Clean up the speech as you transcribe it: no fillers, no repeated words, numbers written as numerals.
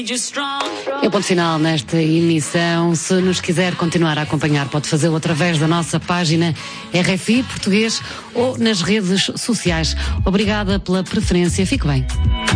É o ponto final nesta emissão. Se nos quiser continuar a acompanhar, pode fazê-lo através da nossa página RFI Português ou nas redes sociais. Obrigada pela preferência. Fique bem.